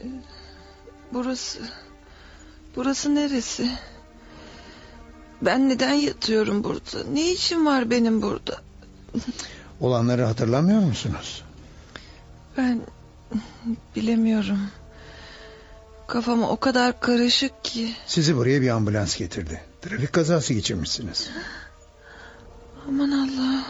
Burası neresi? Ben neden yatıyorum burada? Ne işim var benim burada? Olanları hatırlamıyor musunuz? Ben bilemiyorum. Kafam o kadar karışık ki. Sizi buraya bir ambulans getirdi. Trafik kazası geçirmişsiniz. Aman Allah'ım.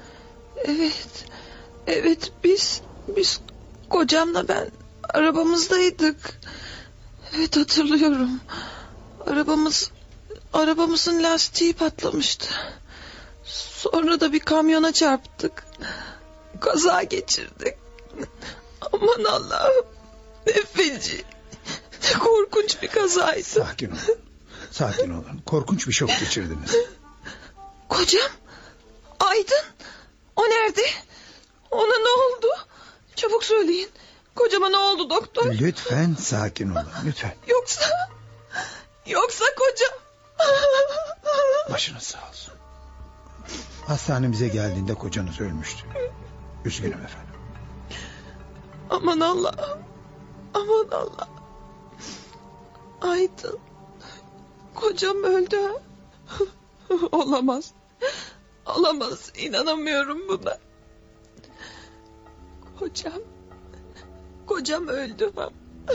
Evet biz kocamla ben arabamızdaydık. Evet, hatırlıyorum. Arabamızın lastiği patlamıştı. Sonra da bir kamyona çarptık. Kaza geçirdik. Aman Allah'ım. Ne feci. Korkunç bir kazaydı. Sakin olun. Korkunç bir şok geçirdiniz. Kocam? Aydın? O nerede? Ona ne oldu? Çabuk söyleyin. Kocama ne oldu doktor? Lütfen sakin olun, lütfen. Yoksa kocam... Başınız sağ olsun. Hastanemize geldiğinde kocanız ölmüştü. Üzgünüm efendim. Aman Allah'ım. Aman Allah'ım. Aydın. Kocam öldü ha? Olamaz. Olamaz. İnanamıyorum buna. Kocam öldü ha?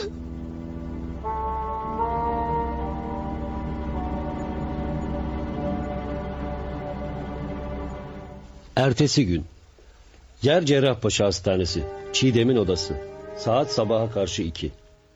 Ertesi gün. Yer Cerrahpaşa Hastanesi. Çiğdem'in odası. Saat sabaha karşı 2.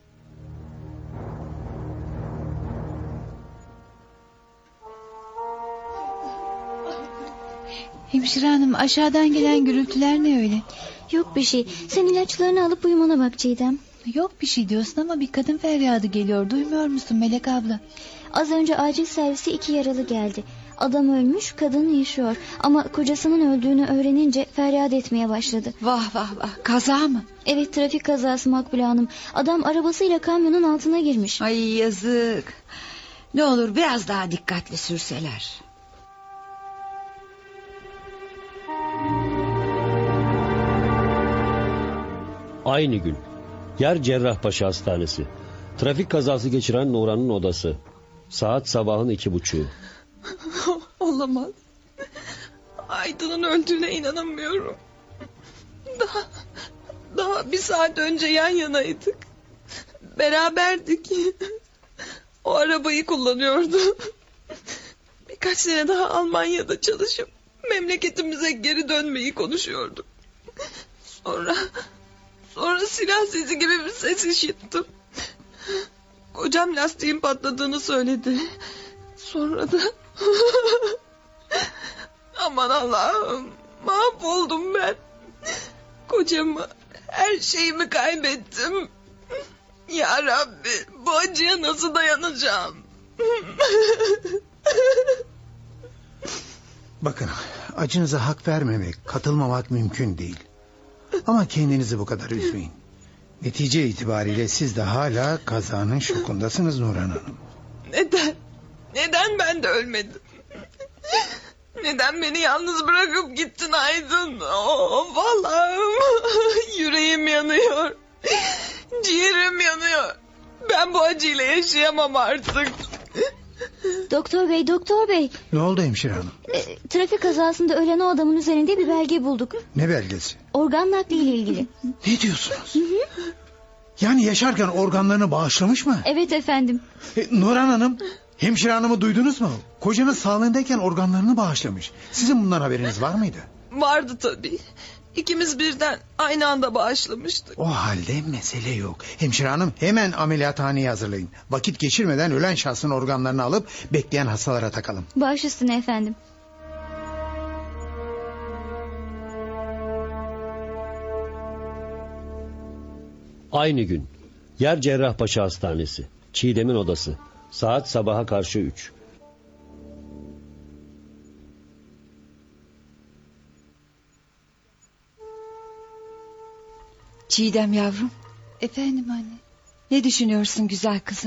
Hemşire hanım, aşağıdan gelen gürültüler ne öyle? Yok bir şey. Sen ilaçlarını alıp uyumana bak Çiğdem. Yok bir şey diyorsun ama bir kadın feryadı geliyor. Duymuyor musun Melek abla? Az önce acil servise 2 yaralı geldi. Adam ölmüş, kadın yaşıyor. Ama kocasının öldüğünü öğrenince feryat etmeye başladı. Vah vah vah, kaza mı? Evet, trafik kazası Makbule Hanım. Adam arabasıyla kamyonun altına girmiş. Ay yazık. Ne olur biraz daha dikkatli sürseler. Aynı gün. Yer Cerrahpaşa Hastanesi. Trafik kazası geçiren Nuran'ın odası. Saat sabahın 2:30. Olamaz. Aydın'ın öldüğüne inanamıyorum. Daha bir saat önce yan yanaydık. Beraberdik. O arabayı kullanıyordu. Birkaç sene daha Almanya'da çalışıp memleketimize geri dönmeyi konuşuyorduk. Sonra silah sesi gibi bir ses işittim. Kocam lastiğin patladığını söyledi. Sonra da... Aman Allah'ım, mahvoldum ben. Kocamı, her şeyimi kaybettim. Ya Rabbi, bu acıya nasıl dayanacağım? Bakın, acınıza hak vermemek, katılmamak mümkün değil. Ama kendinizi bu kadar üzmeyin. Netice itibariyle siz de hala kazanın şokundasınız Nurhan Hanım. Neden ben de ölmedim? Neden beni yalnız bırakıp gittin Aydın? Of Allah'ım. Yüreğim yanıyor. Ciğerim yanıyor. Ben bu acıyla yaşayamam artık. Doktor bey. Ne oldu hemşire hanım? Trafik kazasında ölen o adamın üzerinde bir belge bulduk. Ne belgesi? Organ nakliyle ilgili. Ne diyorsunuz? Yani yaşarken organlarını bağışlamış mı? Evet efendim. Nurhan Hanım, hemşire hanımı duydunuz mu? Kocanız sağlığındayken organlarını bağışlamış. Sizin bundan haberiniz var mıydı? Vardı tabii. İkimiz birden aynı anda bağışlamıştık. O halde mesele yok. Hemşire hanım, hemen ameliyathaneyi hazırlayın. Vakit geçirmeden ölen şahsın organlarını alıp bekleyen hastalara takalım. Baş üstüne efendim. Aynı gün. Yer Cerrahpaşa Hastanesi. Çiğdem'in odası. Saat sabaha karşı 3. Çiğdem yavrum, Efendim anne. ne düşünüyorsun güzel kızım?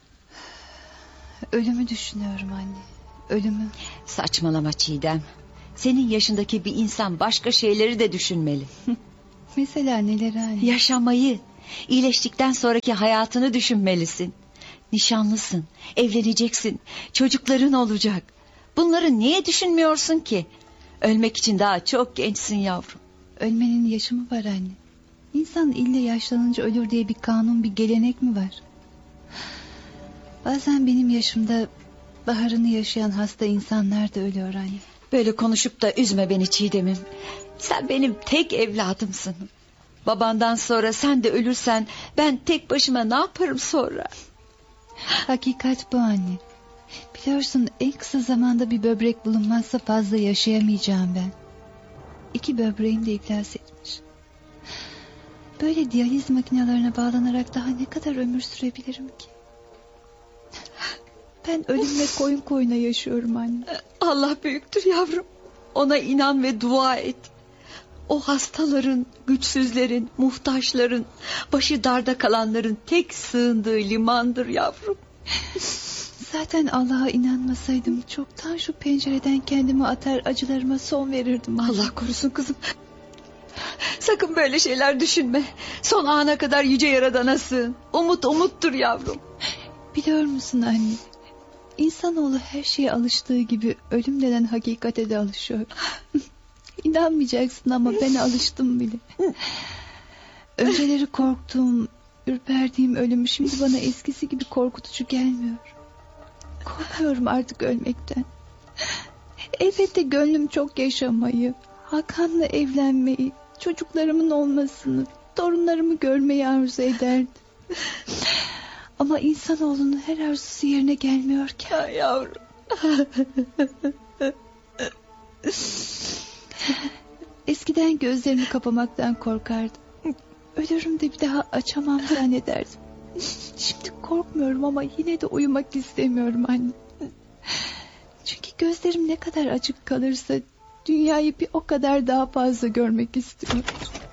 Ölümü düşünüyorum anne. Ölümü. Saçmalama Çiğdem. Senin yaşındaki bir insan başka şeyleri de düşünmeli. Mesela neler anne? Yaşamayı, İyileştikten sonraki hayatını düşünmelisin. Nişanlısın, evleneceksin, çocukların olacak. Bunları niye düşünmüyorsun ki? Ölmek için daha çok gençsin yavrum. Ölmenin yaşı mı var anne? İnsan ille yaşlanınca ölür diye bir kanun, bir gelenek mi var? Bazen benim yaşımda baharını yaşayan hasta insanlar da ölüyor anne. Böyle konuşup da üzme beni Çiğdem'im. Sen benim tek evladımsın. Babandan sonra sen de ölürsen ben tek başıma ne yaparım sonra? Hakikat bu anne. Biliyorsun en kısa zamanda bir böbrek bulunmazsa fazla yaşayamayacağım ben. 2 böbreğim de iflas etmiş. Böyle diyaliz makinelerine bağlanarak daha ne kadar ömür sürebilirim ki? Ben ölümle koyun koyuna yaşıyorum anne. Allah büyüktür yavrum. Ona inan ve dua et. O hastaların, güçsüzlerin, muhtaçların, başı darda kalanların tek sığındığı limandır yavrum. Zaten Allah'a inanmasaydım çoktan şu pencereden kendimi atar acılarıma son verirdim. Allah korusun kızım. Sakın böyle şeyler düşünme. Son ana kadar yüce yaradana sığın. Umut umuttur yavrum. Biliyor musun anne? İnsanoğlu her şeye alıştığı gibi ölüm denen hakikate de alışıyor. İnanmayacaksın ama ben alıştım bile. Önceleri korktuğum, ürperdiğim ölüm şimdi bana eskisi gibi korkutucu gelmiyor. Korkmuyorum artık ölmekten. Elbette gönlüm çok yaşamayı, Hakan'la evlenmeyi, çocuklarımın olmasını, torunlarımı görmeyi arzu ederdi. Ama insanoğlunun her arzusu yerine gelmiyor ki. Ya yavrum. Eskiden gözlerimi kapamaktan korkardım. Ölürüm de bir daha açamam zannederdim. Şimdi korkmuyorum ama yine de uyumak istemiyorum anne. Çünkü gözlerim ne kadar açık kalırsa dünyayı bir o kadar daha fazla görmek istiyorum.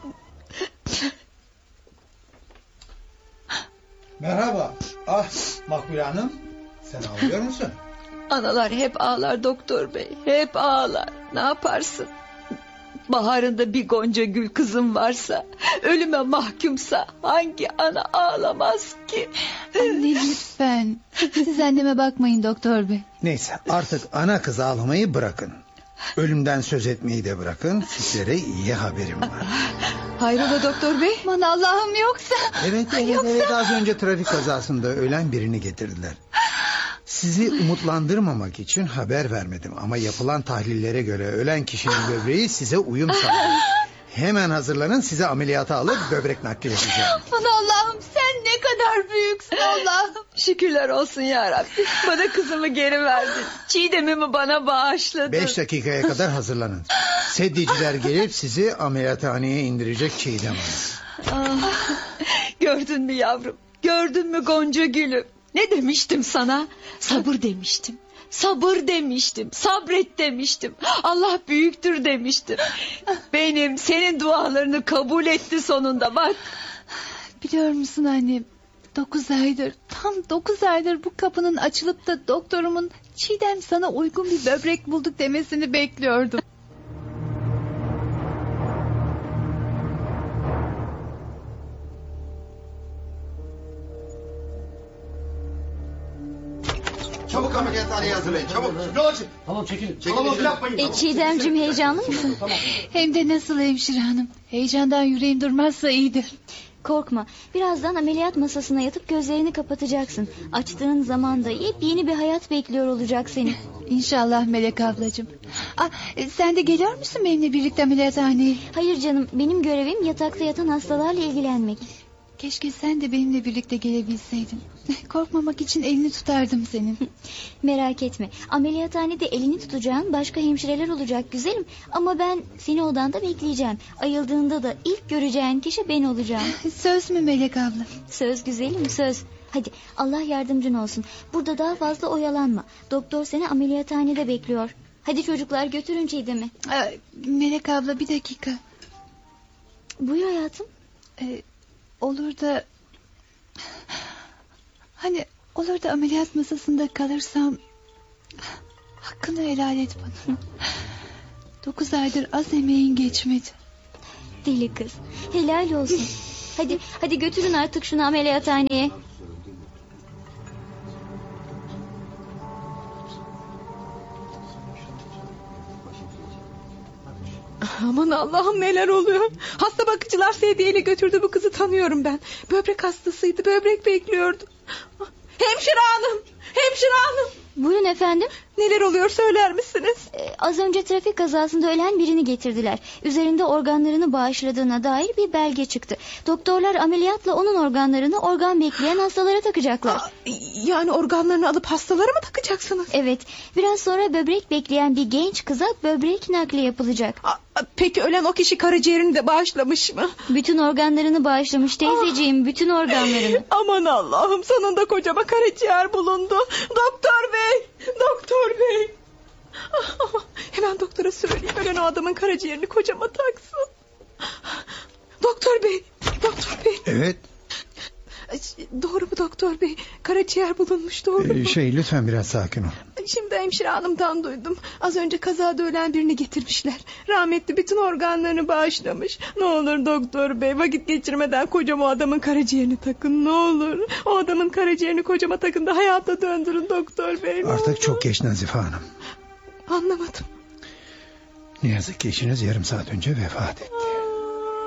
Merhaba. Ah Makbule Hanım. Sen ağlıyor musun? Analar hep ağlar doktor bey. Hep ağlar. Ne yaparsın? Baharında bir gonca gül kızım varsa, ölüme mahkumsa hangi ana ağlamaz ki? Anne lütfen. Siz anneme bakmayın doktor bey. Neyse artık ana kız ağlamayı bırakın. Ölümden söz etmeyi de bırakın. Sizlere iyi haberim var. Hayrola doktor bey? Aman Allah'ım yoksa. Evet az önce trafik kazasında ölen birini getirdiler. Sizi umutlandırmamak için haber vermedim. Ama yapılan tahlillere göre ölen kişinin böbreği size uyum sağlıyor. Hemen hazırlanın, size ameliyata alıp böbrek nakli yapacağım. Aman Allah'ım sen ne kadar büyüksün Allah'ım. Şükürler olsun yarabbim. Bana kızımı geri verdin. Çiğdem'imi bana bağışladın. 5 dakikaya kadar hazırlanın. Sedyeciler gelip sizi ameliyathaneye indirecek Çiğdem Hanım. Ah, gördün mü yavrum? Gördün mü Gonca gülüm? Ne demiştim sana? Sabır demiştim. Sabır demiştim. Sabret demiştim. Allah büyüktür demiştim. Benim senin dualarını kabul etti sonunda bak. Biliyor musun annem? 9 aydır, tam 9 aydır bu kapının açılıp da doktorumun Çiğdem sana uygun bir böbrek bulduk demesini bekliyordum. Çabuk ameliyathaneye hazırlayın. Çabuk. Yol açın. Tamam çekilin. Çekilin yapmayın. Çiğdemciğim heyecanlı mısın? Hem de nasıl hemşire hanım. Heyecandan yüreğim durmazsa iyidir. Korkma. Birazdan ameliyat masasına yatıp gözlerini kapatacaksın. Açtığın zaman da yeni bir hayat bekliyor olacak seni. İnşallah Melek ablacığım. Sen de geliyor musun benimle birlikte ameliyathaneye? Hayır canım, benim görevim yatakta yatan hastalarla ilgilenmek. Keşke sen de benimle birlikte gelebilseydin. Korkmamak için elini tutardım senin. Merak etme. Ameliyathanede elini tutacağın başka hemşireler olacak güzelim. Ama ben seni odanda bekleyeceğim. Ayıldığında da ilk göreceğin kişi ben olacağım. Söz mü Melek abla? Söz güzelim, söz. Hadi Allah yardımcın olsun. Burada daha fazla oyalanma. Doktor seni ameliyathanede bekliyor. Hadi çocuklar götürün Çiğdem'i. Melek abla bir dakika. Buyur hayatım. Olur da... Hani olur da ameliyat masasında kalırsam... Hakkını helal et bana. 9 aydır az emeğin geçmedi. Deli kız. Helal olsun. Hadi götürün artık şunu ameliyathaneye. Aman Allah'ım, neler oluyor? Hasta bakıcılar sedyeyle götürdü bu kızı, tanıyorum ben. Böbrek hastasıydı, böbrek bekliyordu. Hemşire hanım, hemşire hanım. Buyurun efendim. Neler oluyor, söyler misiniz? Az önce trafik kazasında ölen birini getirdiler. Üzerinde organlarını bağışladığına dair bir belge çıktı. Doktorlar ameliyatla onun organlarını organ bekleyen hastalara takacaklar. Yani organlarını alıp hastalara mı takacaksınız? Evet, biraz sonra böbrek bekleyen bir genç kıza böbrek nakli yapılacak. Peki ölen o kişi karaciğerini de bağışlamış mı? Bütün organlarını bağışlamış teyzeciğim, bütün organlarını. Aman Allah'ım, sonunda kocama karaciğer bulundu. Doktor bey, doktor bey. Hemen doktora söyleyeyim, ölen o adamın karaciğerini kocama taksın. Doktor bey, doktor bey. Evet. Doğru mu doktor bey? Karaciğer bulunmuş, doğru mu? Lütfen biraz sakin ol. Şimdi hemşire hanımdan duydum. Az önce kazada ölen birini getirmişler. Rahmetli bütün organlarını bağışlamış. Ne olur doktor bey, vakit geçirmeden kocam o adamın karaciğerini takın, ne olur. O adamın karaciğerini kocama takın da hayata döndürün doktor bey. Artık çok geç Nazife Hanım. Anlamadım. Ne yazık ki eşiniz yarım saat önce vefat etti.